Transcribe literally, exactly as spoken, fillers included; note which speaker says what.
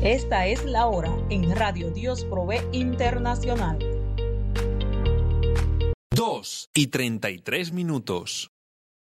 Speaker 1: Esta es la hora en Radio Dios Provee Internacional.
Speaker 2: dos y treinta y tres minutos.